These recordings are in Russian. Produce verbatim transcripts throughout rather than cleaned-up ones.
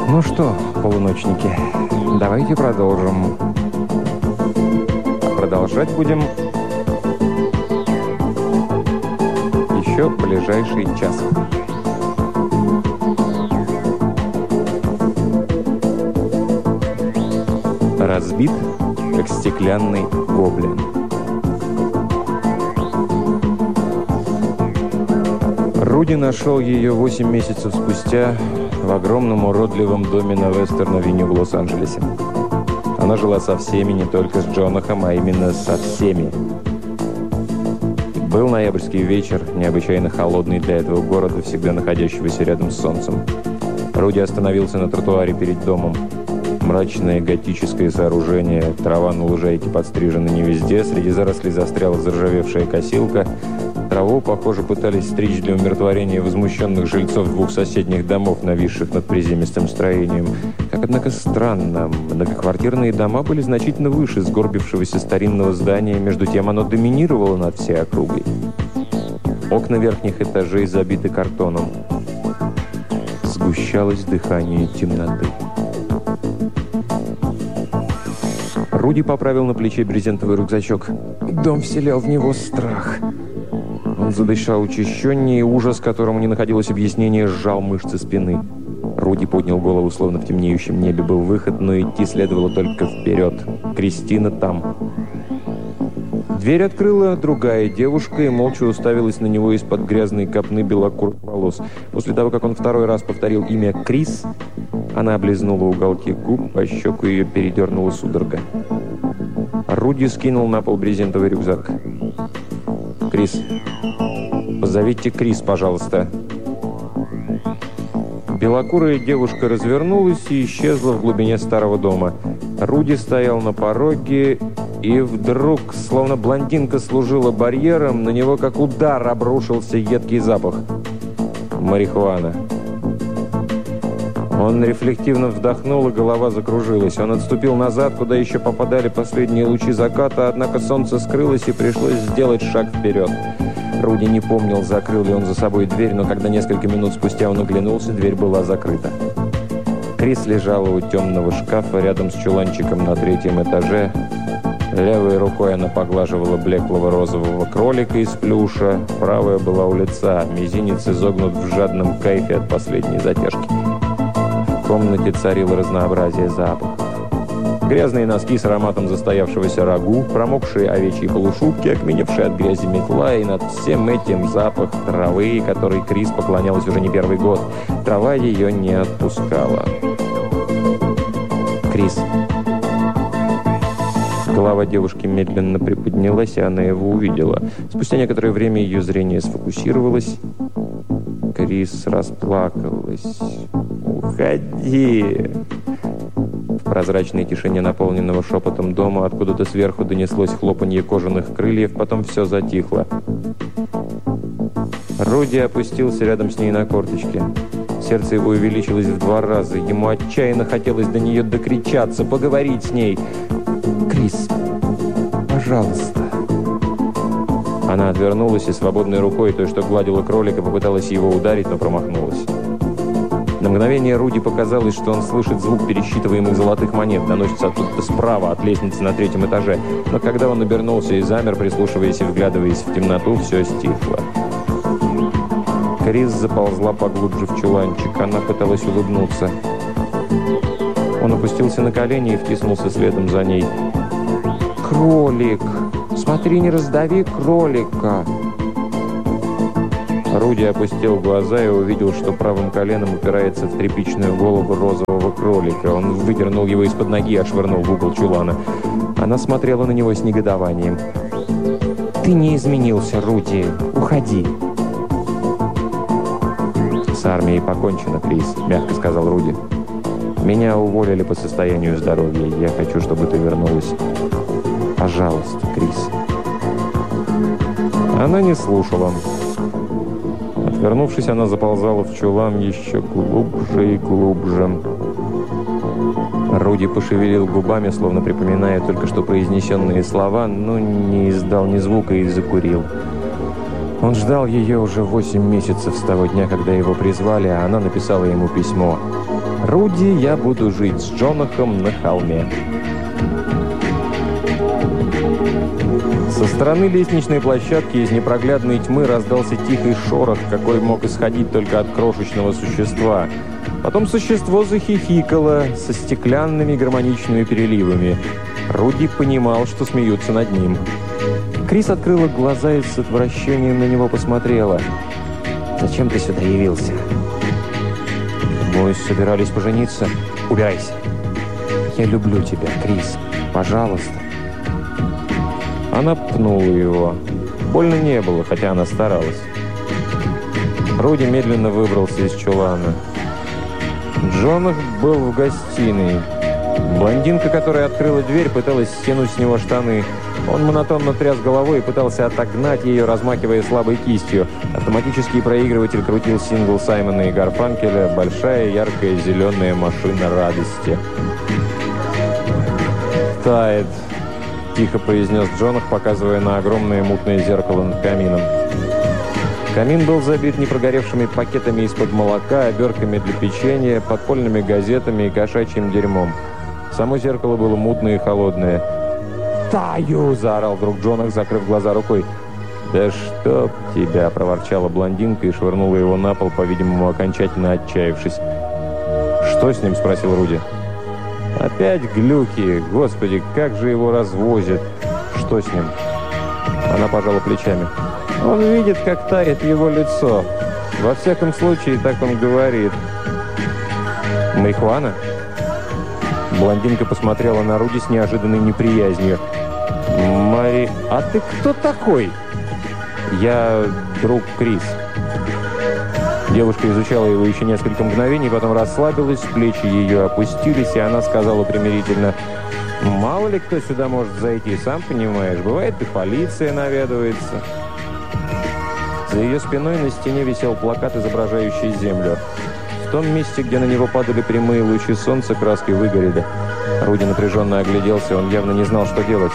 Ну что, полуночники, давайте продолжим. Продолжать будем еще в ближайший час. Разбит, как стеклянный гоблин. Руди нашел ее восемь месяцев спустя в огромном уродливом доме на Вестерн-авеню в Лос-Анджелесе. Она жила со всеми, не только с Джонахом, а именно со всеми. Был ноябрьский вечер, необычайно холодный для этого города, всегда находящегося рядом с солнцем. Руди остановился на тротуаре перед домом. Мрачное готическое сооружение, трава на лужайке подстрижена не везде, среди зарослей застряла заржавевшая косилка. Траву, похоже, пытались стричь для умиротворения возмущенных жильцов двух соседних домов, нависших над приземистым строением. Как, однако, странно, многоквартирные дома были значительно выше сгорбившегося старинного здания, между тем оно доминировало над всей округой. Окна верхних этажей забиты картоном. Сгущалось дыхание темноты. Руди поправил на плече брезентовый рюкзачок. Дом вселял в него страх. Он задышал учащеннее, и ужас, которому не находилось объяснения, сжал мышцы спины. Руди поднял голову, словно в темнеющем небе был выход, но идти следовало только вперед. Кристина там. Дверь открыла другая девушка и молча уставилась на него из-под грязной копны белокурых волос. После того, как он второй раз повторил имя Крис, она облизнула уголки губ, по щеку ее передернула судорога. Руди скинул на пол брезентовый рюкзак. «Крис, позовите Крис, пожалуйста». Белокурая девушка развернулась и исчезла в глубине старого дома. Руди стоял на пороге, и вдруг, словно блондинка служила барьером, на него как удар обрушился едкий запах. Марихуана. Он рефлективно вдохнул, и голова закружилась. Он отступил назад, куда еще попадали последние лучи заката, однако солнце скрылось, и пришлось сделать шаг вперед. Руди не помнил, закрыл ли он за собой дверь, но когда несколько минут спустя он оглянулся, дверь была закрыта. Крис лежала у темного шкафа рядом с чуланчиком на третьем этаже. Левой рукой она поглаживала блеклого розового кролика из плюша, правая была у лица, мизинец изогнут в жадном кайфе от последней затяжки. В комнате царило разнообразие запахов. Грязные носки с ароматом застоявшегося рагу, промокшие овечьи полушубки, окаменевшие от грязи метла, и над всем этим запах травы, которой Крис поклонялась уже не первый год. Трава ее не отпускала. Крис. Голова девушки медленно приподнялась, и она его увидела. Спустя некоторое время ее зрение сфокусировалось. Крис расплакалась. «Уходи!» В прозрачной тишине, наполненного шепотом дома, откуда-то сверху донеслось хлопанье кожаных крыльев, потом все затихло. Руди опустился рядом с ней на корточки. Сердце его увеличилось в два раза. Ему отчаянно хотелось до нее докричаться, поговорить с ней. «Крис, пожалуйста». Она отвернулась и свободной рукой, той, что гладила кролика, попыталась его ударить, но промахнулась. На мгновение Руди показалось, что он слышит звук пересчитываемых золотых монет, доносится откуда-то справа, от лестницы на третьем этаже. Но когда он обернулся и замер, прислушиваясь и вглядываясь в темноту, все стихло. Крис заползла поглубже в чуланчик. Она пыталась улыбнуться. Он опустился на колени и втиснулся следом за ней. «Кролик! Смотри, не раздави кролика!» Руди опустил глаза и увидел, что правым коленом упирается в тряпичную голову розового кролика. Он выдернул его из-под ноги и отшвырнул в угол чулана. Она смотрела на него с негодованием. «Ты не изменился, Руди. Уходи!» «С армией покончено, Крис», — мягко сказал Руди. «Меня уволили по состоянию здоровья. Я хочу, чтобы ты вернулась. Пожалуйста, Крис». Она не слушала. Отвернувшись, она заползала в чулан еще глубже и глубже. Руди пошевелил губами, словно припоминая только что произнесенные слова, но не издал ни звука и закурил. Он ждал ее уже восемь месяцев с того дня, когда его призвали, а она написала ему письмо. «Руди, я буду жить с Джонахом на холме». Со стороны лестничной площадки из непроглядной тьмы раздался тихий шорох, какой мог исходить только от крошечного существа. Потом существо захихикало со стеклянными гармоничными переливами. Руди понимал, что смеются над ним. Крис открыла глаза и с отвращением на него посмотрела. «Зачем ты сюда явился?» «Мы собирались пожениться. Убирайся!» «Я люблю тебя, Крис. Пожалуйста!» Она пнула его. Больно не было, хотя она старалась. Руди медленно выбрался из чулана. Джонах был в гостиной. Блондинка, которая открыла дверь, пыталась стянуть с него штаны. Он монотонно тряс головой и пытался отогнать ее, размахивая слабой кистью. Автоматический проигрыватель крутил сингл Саймона и Гарфанкеля «Большая яркая зеленая машина радости». «Тает», — тихо произнес Джонах, показывая на огромное мутное зеркало над камином. Камин был забит непрогоревшими пакетами из-под молока, обертками для печенья, подпольными газетами и кошачьим дерьмом. Само зеркало было мутное и холодное. «Таю!» – заорал вдруг Джонах, закрыв глаза рукой. «Да чтоб тебя!» – проворчала блондинка и швырнула его на пол, по-видимому, окончательно отчаявшись. «Что с ним?» – спросил Руди. «Опять глюки! Господи, как же его развозят!» «Что с ним?» Она пожала плечами. «Он видит, как тает его лицо. Во всяком случае, так он говорит». «Марихуана?» Блондинка посмотрела на Руди с неожиданной неприязнью. «Мари... А ты кто такой?» «Я друг Крис». Девушка изучала его еще несколько мгновений, потом расслабилась, плечи ее опустились, и она сказала примирительно: «Мало ли кто сюда может зайти, сам понимаешь, бывает и полиция наведывается». За ее спиной на стене висел плакат, изображающий землю. В том месте, где на него падали прямые лучи солнца, краски выгорели. Руди напряженно огляделся, он явно не знал, что делать.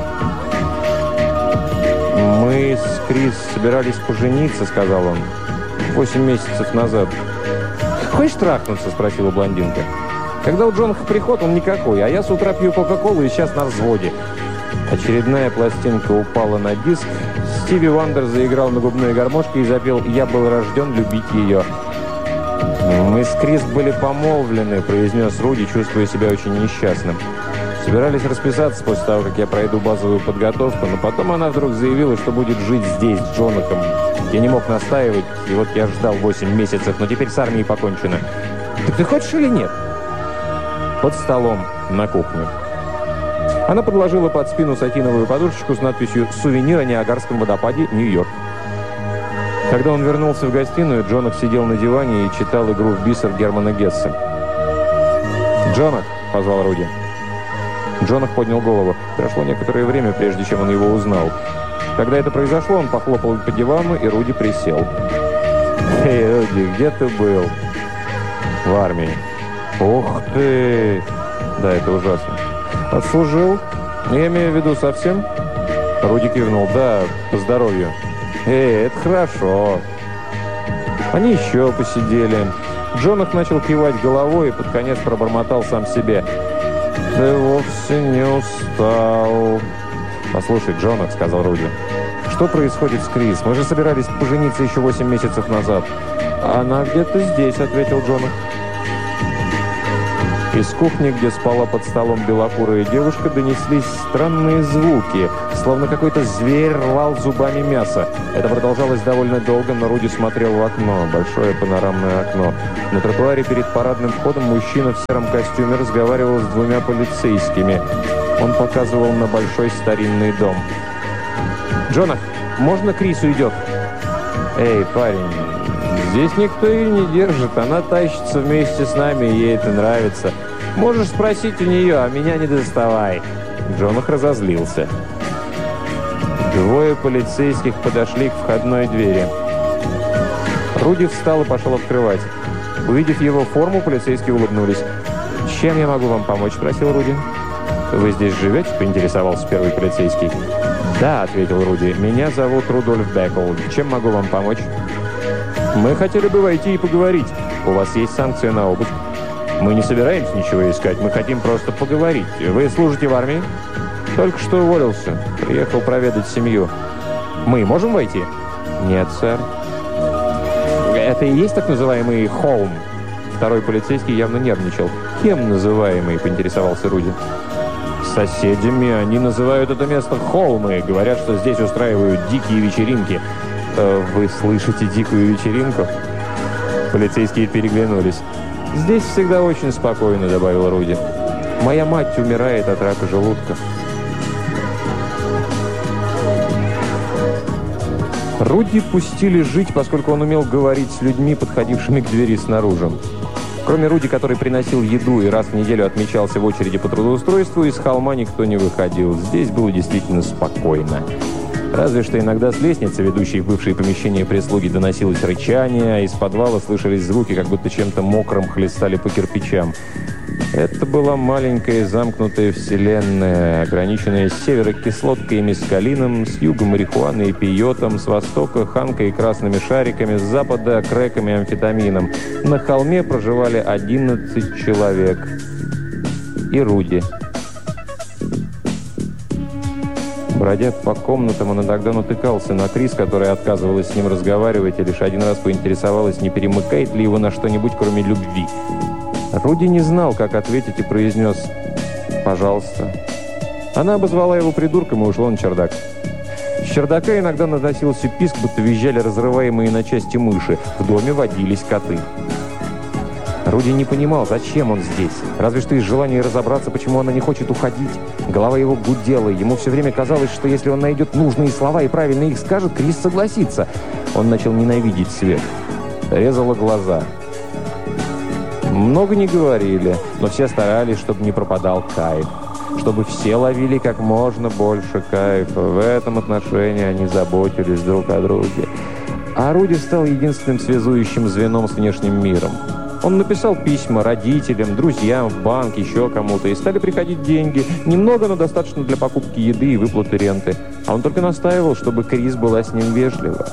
«Мы с Крис собирались пожениться», — сказал он, — «восемь месяцев назад». «Хочешь трахнуться?» — спросила блондинка. «Когда у Джонаха приход, он никакой, а я с утра пью кока-колу и сейчас на взводе». Очередная пластинка упала на диск. Стиви Вандер заиграл на губной гармошке и запел «Я был рожден любить ее». «Мы с Крис были помолвлены», — произнес Руди, чувствуя себя очень несчастным. «Собирались расписаться после того, как я пройду базовую подготовку, но потом она вдруг заявила, что будет жить здесь, с Джонахом. Я не мог настаивать, и вот я ждал восемь месяцев, но теперь с армией покончено. Так ты хочешь или нет?» Под столом на кухне. Она подложила под спину сатиновую подушечку с надписью «Сувенир о Ниагарском водопаде, Нью-Йорк». Когда он вернулся в гостиную, Джонах сидел на диване и читал игру в бисер Германа Гессе. «Джонах!» — позвал Руди. Джонах поднял голову. Прошло некоторое время, прежде чем он его узнал. Когда это произошло, он похлопал по дивану, и Руди присел. «Эй, Руди, где ты был?» «В армии». «Ух ты!» «Да, это ужасно». «Отслужил? Я имею в виду совсем?» Руди кивнул. «Да, по здоровью». «Эй, это хорошо». Они еще посидели. Джонах начал кивать головой и под конец пробормотал сам себе: «Ты вовсе не устал». «Послушай, Джонах», — сказал Руди, — «что происходит с Крис? Мы же собирались пожениться еще восемь месяцев назад». «Она где-то здесь», — ответил Джонах. Из кухни, где спала под столом белокурая девушка, донеслись странные звуки, словно какой-то зверь рвал зубами мясо. Это продолжалось довольно долго, но Руди смотрел в окно, большое панорамное окно. На тротуаре перед парадным входом мужчина в сером костюме разговаривал с двумя полицейскими. Он показывал на большой старинный дом. «Джонах, можно Крис уйдет?» «Эй, парень, здесь никто ее не держит. Она тащится вместе с нами, и ей это нравится. Можешь спросить у нее, а меня не доставай». Джонах разозлился. Двое полицейских подошли к входной двери. Руди встал и пошел открывать. Увидев его форму, полицейские улыбнулись. «Чем я могу вам помочь?» – спросил Руди. «Вы здесь живете?» – поинтересовался первый полицейский. «Да», – ответил Руди. «Меня зовут Рудольф Бекл. Чем могу вам помочь?» «Мы хотели бы войти и поговорить. У вас есть санкция на обыск?» «Мы не собираемся ничего искать, мы хотим просто поговорить. Вы служите в армии?» «Только что уволился. Приехал проведать семью». «Мы можем войти?» «Нет, сэр». «Это и есть так называемый «хоум»?» Второй полицейский явно нервничал. «Кем называемый?» — поинтересовался Руди. «Соседями. Они называют это место «холмы». Говорят, что здесь устраивают дикие вечеринки». Э, «Вы слышите дикую вечеринку?» Полицейские переглянулись. «Здесь всегда очень спокойно», — добавил Руди. «Моя мать умирает от рака желудка». Руди пустили жить, поскольку он умел говорить с людьми, подходившими к двери снаружи. Кроме Руди, который приносил еду и раз в неделю отмечался в очереди по трудоустройству, из холма никто не выходил. Здесь было действительно спокойно. Разве что иногда с лестницы, ведущей в бывшие помещения прислуги, доносилось рычание, а из подвала слышались звуки, как будто чем-то мокрым хлестали по кирпичам. Это была маленькая замкнутая вселенная, ограниченная с севера кислоткой и мескалином, с юга марихуаной и пиотом, с востока ханкой и красными шариками, с запада крэками и амфетамином. На холме проживали одиннадцать человек. И Руди. Бродя по комнатам, он иногда натыкался на Крис, которая отказывалась с ним разговаривать, и лишь один раз поинтересовалась, не перемыкает ли его на что-нибудь, кроме любви. Руди не знал, как ответить, и произнес «пожалуйста». Она обозвала его придурком и ушла на чердак. С чердака иногда наносился писк, будто визжали разрываемые на части мыши. В доме водились коты. Руди не понимал, зачем он здесь. Разве что из желания разобраться, почему она не хочет уходить. Голова его гудела. Ему все время казалось, что если он найдет нужные слова и правильно их скажет, Крис согласится. Он начал ненавидеть свет. Резало глаза. Много не говорили, но все старались, чтобы не пропадал кайф. Чтобы все ловили как можно больше кайфа. В этом отношении они заботились друг о друге. А Руди стал единственным связующим звеном с внешним миром. Он написал письма родителям, друзьям, в банк, еще кому-то, и стали приходить деньги. Немного, но достаточно для покупки еды и выплаты ренты. А он только настаивал, чтобы Крис была с ним вежлива.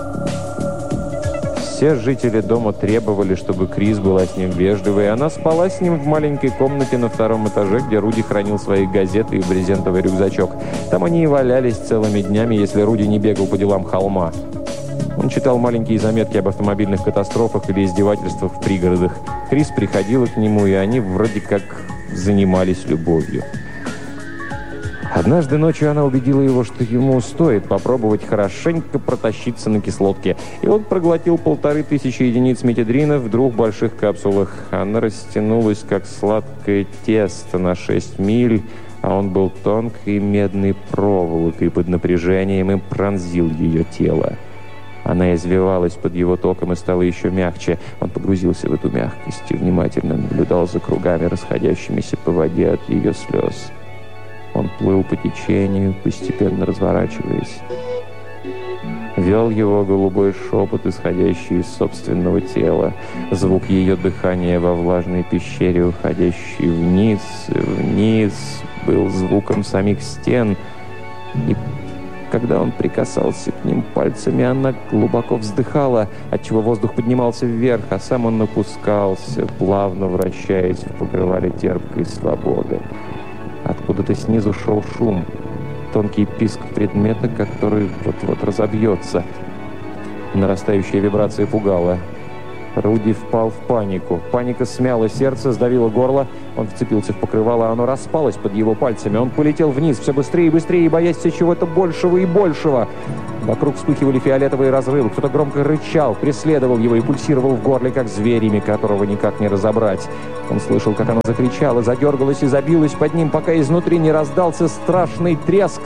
Все жители дома требовали, чтобы Крис была с ним вежливой, и она спала с ним в маленькой комнате на втором этаже, где Руди хранил свои газеты и брезентовый рюкзачок. Там они и валялись целыми днями, если Руди не бегал по делам холма. Он читал маленькие заметки об автомобильных катастрофах или издевательствах в пригородах. Крис приходила к нему, и они вроде как занимались любовью. Однажды ночью она убедила его, что ему стоит попробовать хорошенько протащиться на кислотке. И он проглотил полторы тысячи единиц метедрина в двух больших капсулах. Она растянулась, как сладкое тесто, на шесть миль, а он был тонкой медной проволокой под напряжением и пронзил ее тело. Она извивалась под его током и стала еще мягче. Он погрузился в эту мягкость и внимательно наблюдал за кругами, расходящимися по воде от ее слез. Он плыл по течению, постепенно разворачиваясь. Вел его голубой шепот, исходящий из собственного тела. Звук ее дыхания во влажной пещере, уходящий вниз, вниз, был звуком самих стен. И когда он прикасался к ним пальцами, она глубоко вздыхала, отчего воздух поднимался вверх, а сам он опускался, плавно вращаясь в покрывале терпкой свободы. Откуда-то снизу шел шум, тонкий писк предмета, который вот-вот разобьется. Нарастающая вибрация пугала. Руди впал в панику. Паника смяла сердце, сдавила горло. Он вцепился в покрывало, а оно распалось под его пальцами. Он полетел вниз все быстрее и быстрее, боясь все чего-то большего и большего. Вокруг вспыхивали фиолетовые разрывы. Кто-то громко рычал, преследовал его и пульсировал в горле, как зверь, имя которого никак не разобрать. Он слышал, как она закричала, задергалась и забилась под ним, пока изнутри не раздался страшный треск.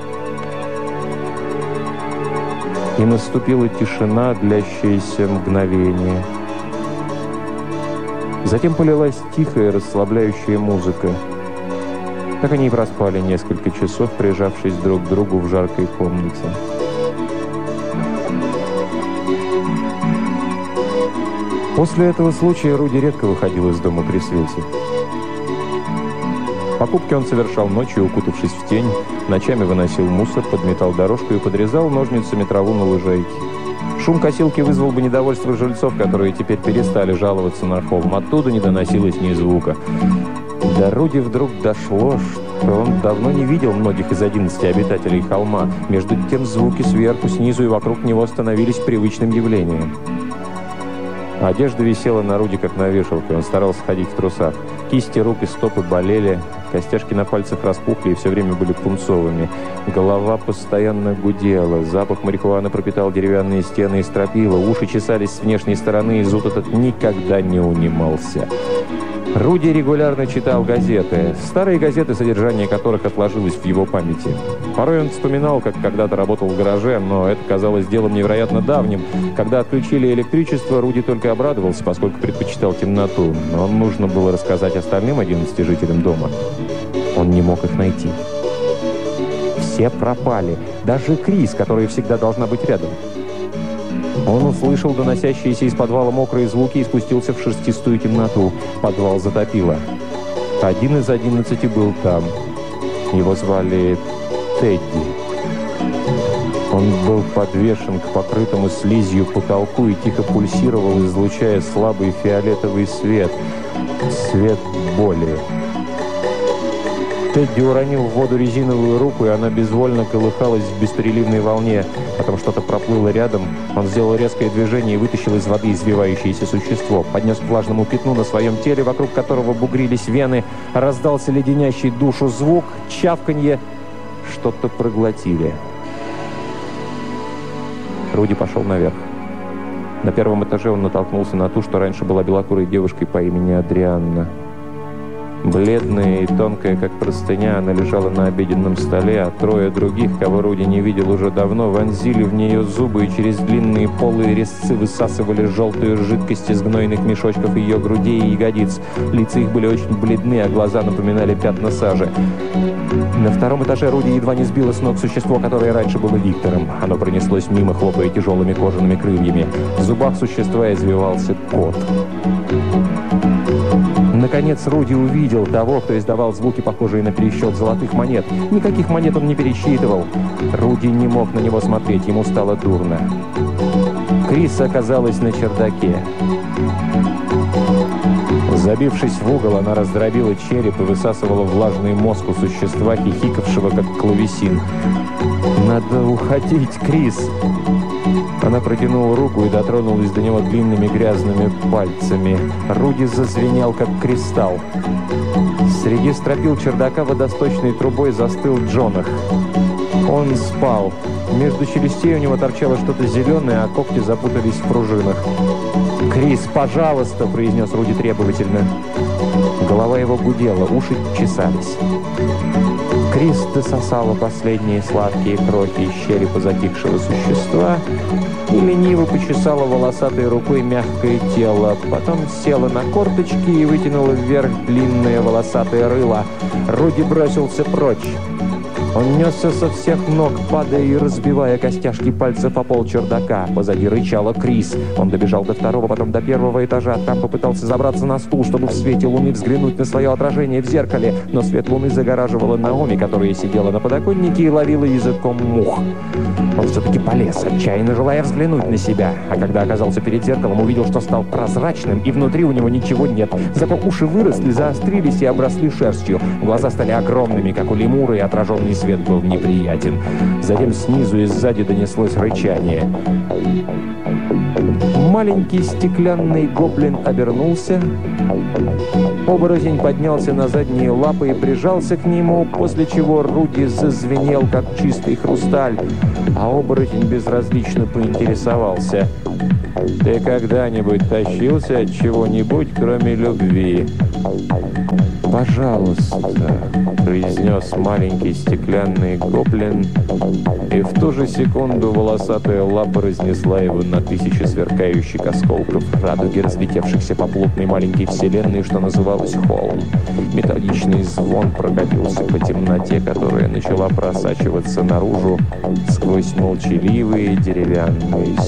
И наступила тишина, длящаяся мгновение. Затем полилась тихая, расслабляющая музыка. Так они и проспали несколько часов, прижавшись друг к другу в жаркой комнате. После этого случая Руди редко выходил из дома при свете. Покупки он совершал ночью, укутавшись в тень, ночами выносил мусор, подметал дорожку и подрезал ножницами траву на лужайке. Шум косилки вызвал бы недовольство жильцов, которые теперь перестали жаловаться на холм. Оттуда не доносилось ни звука. До Руди вдруг дошло, что он давно не видел многих из одиннадцати обитателей холма. Между тем звуки сверху, снизу и вокруг него становились привычным явлением. Одежда висела на Руди, как на вешалке. Он старался ходить в трусах. Кисти рук и стопы болели, костяшки на пальцах распухли и все время были пунцовыми. Голова постоянно гудела, запах марихуаны пропитал деревянные стены и стропила, уши чесались с внешней стороны, и зуд этот никогда не унимался. Руди регулярно читал газеты, старые газеты, содержание которых отложилось в его памяти. Порой он вспоминал, как когда-то работал в гараже, но это казалось делом невероятно давним. Когда отключили электричество, Руди только обрадовался, поскольку предпочитал темноту. Но нужно было рассказать остальным одиннадцати жителям дома. Он не мог их найти. Все пропали, даже Крис, которая всегда должна быть рядом. Он услышал доносящиеся из подвала мокрые звуки и спустился в шерстистую темноту. Подвал затопило. Один из одиннадцати был там. Его звали Тедди. Он был подвешен к покрытому слизью потолку и тихо пульсировал, излучая слабый фиолетовый свет. Свет боли. Тедди уронил в воду резиновую руку, и она безвольно колыхалась в беспереливной волне. Потом что-то проплыло рядом. Он сделал резкое движение и вытащил из воды извивающееся существо. Поднес к влажному пятну на своем теле, вокруг которого бугрились вены. Раздался леденящий душу звук, чавканье. Что-то проглотили. Руди пошел наверх. На первом этаже он натолкнулся на ту, что раньше была белокурой девушкой по имени Адрианна. Бледная и тонкая, как простыня, она лежала на обеденном столе, а трое других, кого Руди не видел уже давно, вонзили в нее зубы и через длинные полые резцы высасывали желтую жидкость из гнойных мешочков ее грудей и ягодиц. Лица их были очень бледны, а глаза напоминали пятна сажи. На втором этаже Руди едва не сбило с ног существо, которое раньше было Виктором. Оно пронеслось мимо, хлопая тяжелыми кожаными крыльями. В зубах существа извивался кот. Наконец Руди увидел того, кто издавал звуки, похожие на пересчет золотых монет. Никаких монет он не пересчитывал. Руди не мог на него смотреть, ему стало дурно. Крис оказалась на чердаке. Забившись в угол, она раздробила череп и высасывала влажный мозг у существа, хихикавшего, как клавесин. «Надо уходить, Крис!» Она протянула руку и дотронулась до него длинными грязными пальцами. Руди зазвенел, как кристалл. Среди стропил чердака водосточной трубой застыл Джонах. Он спал. Между челюстей у него торчало что-то зеленое, а когти запутались в пружинах. «Крис, пожалуйста!» – произнес Руди требовательно. Голова его гудела, уши чесались. Крис дососала последние сладкие крохи из черепа затихшего существа и лениво почесала волосатой рукой мягкое тело. Потом села на корточки и вытянула вверх длинное волосатое рыло. Руди бросился прочь. Он несся со всех ног, падая и разбивая костяшки пальцев по пол чердака. Позади рычала Крис. Он добежал до второго, потом до первого этажа. Там попытался забраться на стул, чтобы в свете луны взглянуть на свое отражение в зеркале. Но свет луны загораживала Наоми, которая сидела на подоконнике и ловила языком мух. Он все-таки полез, отчаянно желая взглянуть на себя. А когда оказался перед зеркалом, увидел, что стал прозрачным, и внутри у него ничего нет. Зато уши выросли, заострились и обросли шерстью. Глаза стали огромными, как у лемура, и отраженный свет был неприятен. Затем снизу и сзади донеслось рычание. Маленький стеклянный гоблин обернулся. Оборотень поднялся на задние лапы и прижался к нему, после чего Руди зазвенел, как чистый хрусталь, а оборотень безразлично поинтересовался: «Ты когда-нибудь тащился от чего-нибудь, кроме любви?» «Пожалуйста», — произнес маленький стеклянный гоблин, и в ту же секунду волосатая лапа разнесла его на тысячи сверкающих осколков радуги, разлетевшихся по плотной маленькой вселенной, что называлось холм. Металличный звон прокатился по темноте, которая начала просачиваться наружу сквозь молчаливые деревянные